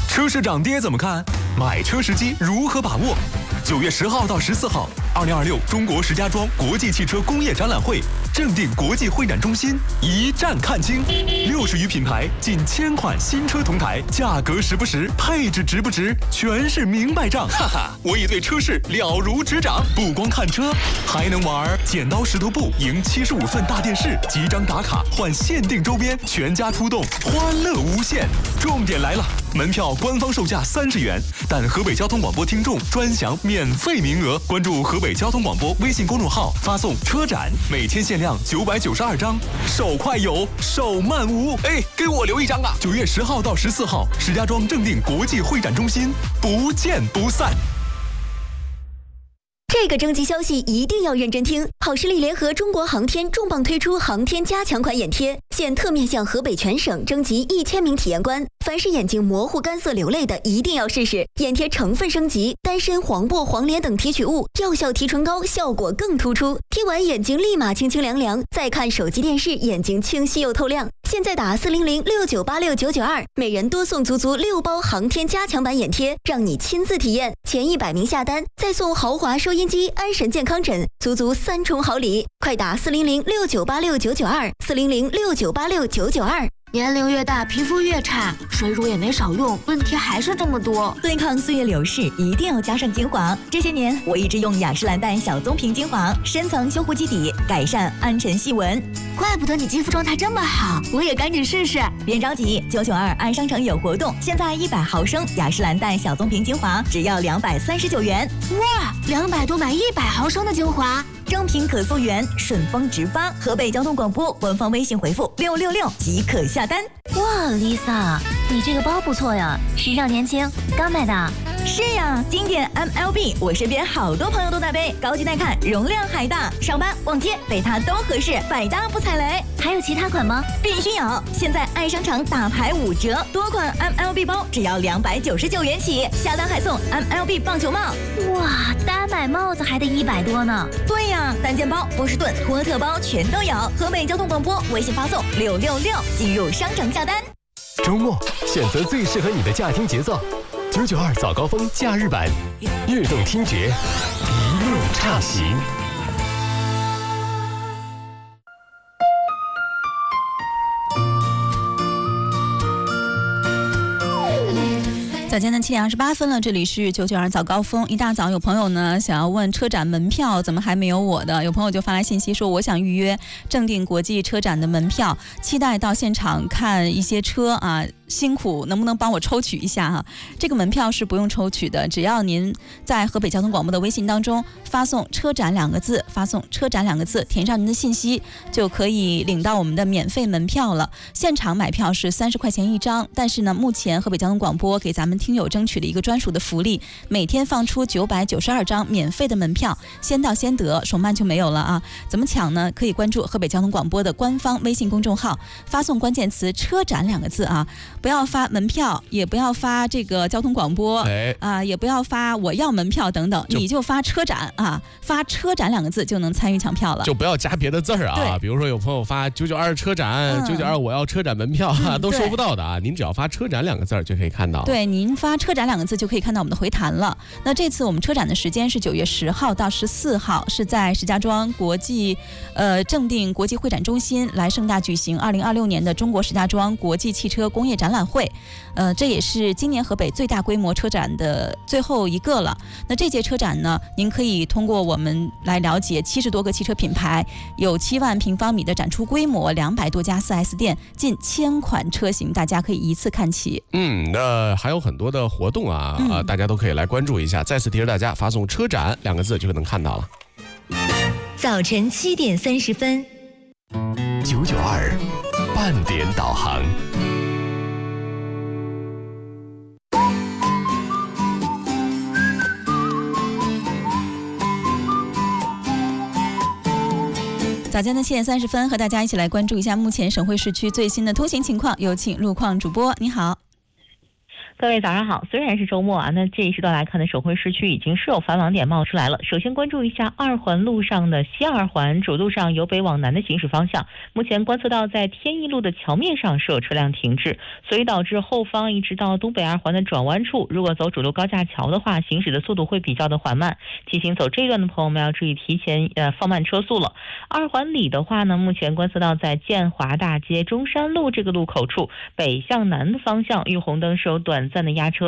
车市涨跌怎么看？买车时机如何把握？9月10号到14号，2026中国石家庄国际汽车工业展览会正定国际会展中心一站看清，60余品牌，近1000款新车同台，价格实不实，配置值不值，全是明白账。哈哈，我已对车市了如指掌，不光看车，还能玩剪刀石头布赢75寸大电视，集章打卡换限定周边，全家出动，欢乐无限。重点来了，门票官方售价30元，但河北交通广播听众专享免费名额。关注河北交通广播微信公众号，发送车展，每天限量992张，手快有，手慢无。哎，给我留一张啊！9月10号到14号，石家庄正定国际会展中心，不见不散。 这个征集消息一定要认真听！好视力联合中国航天重磅推出航天加强款眼贴，现特面向河北全省征集1000名体验官，凡是眼睛模糊、干涩、流泪的，一定要试试。眼贴成分升级，丹参、黄柏、黄连等提取物，药效提纯高，效果更突出。贴完眼睛立马清清凉凉，再看手机电视，眼睛清晰又透亮。现在打40069869992，每人多送足6包航天加强版眼贴，让你亲自体验。前100名下单，再送豪华收音机、安神健康枕，足3重好礼。快打400698699240069869992。 年龄越大，皮肤越差，水乳也没少用，问题还是这么多。 对抗岁月流逝，一定要加上精华。这些年，我一直用雅诗兰黛小棕瓶精华，深层修护基底，改善暗沉细纹。 怪不得你肌肤状态这么好，我也赶紧试试。 别着急，992爱商城有活动，现在100毫升雅诗兰黛小棕瓶精华只要239元。 哇，200多买100毫升的精华。 正品可溯源，顺丰直发。河北交通广播官方微信回复666即可下单。 哇 ，Lisa， 你这个包不错呀，时尚年轻，刚买的。 是呀，经典 MLB， 我身边好多朋友都在背，高级耐看，容量还大，上班逛街背它都合适，百搭不踩雷。 还有其他款吗？ 必须有！现在爱商场大牌5折，多款 MLB 包只要299元起，下单还送 MLB 棒球帽。 哇，单买帽子还得100多呢。 对呀，单件包、波士顿、托特包全都有。河北交通广播微信发送666进入商城下单。 周末选择最适合你的驾听节奏，992早高峰假日版，悦动听觉，一路畅行。 早间的7点28分了，这里是992早高峰。一大早有朋友呢想要问车展门票怎么还没有我的，有朋友就发来信息说我想预约正定国际车展的门票，期待到现场看一些车啊，辛苦能不能帮我抽取一下哈？这个门票是不用抽取的，只要您在河北交通广播的微信当中发送车展2个字，发送车展2个字，填上您的信息就可以领到我们的免费门票了。现场买票是30块钱1张，但是呢目前河北交通广播给咱们听友争取了一个专属的福利，每天放出992张免费的门票，先到先得，手慢就没有了啊！怎么抢呢？可以关注河北交通广播的官方微信公众号，发送关键词车展2个字啊，不要发门票，也不要发这个交通广播也不要发我要门票等等，你就发车展啊，发车展2个字就能参与抢票了， 就不要加别的字儿啊。比如说有朋友发992车展，992我要车展门票都收不到的啊，您只要发车展2个字就可以看到。 对，您发车展2个字就可以看到我们的回弹了。那这次我们车展的时间是9月10号到14号，是在石家庄国际正定国际会展中心来盛大举行2026年的中国石家庄国际汽车工业展览会。这也是今年河北最大规模车展的最后一个了。那这届车展呢，您可以通过我们来了解70多个汽车品牌，有7万平方米的展出规模，200多家 4S 店，近1000款车型，大家可以一次看齐。 那还有很多的活动啊，大家都可以来关注一下。再次提示大家，发送车展2个字就能看到了。 早晨7点30分 ，992半点导航。 早间的7点30分，和大家一起来关注一下目前省会市区最新的通行情况。有请路况主播，你好。 各位早上好，虽然是周末啊，那这一时段来看呢，首会市区已经是有繁忙点冒出来了。首先关注一下二环路上的西二环主路上由北往南的行驶方向，目前观测到在天一路的桥面上是有车辆停滞，所以导致后方一直到东北二环的转弯处，如果走主路高架桥的话，行驶的速度会比较的缓慢。提醒走这一段的朋友们要注意提前放慢车速了。二环里的话呢，目前观测到在建华大街中山路这个路口处，北向南的方向遇红灯是有短暂的压车。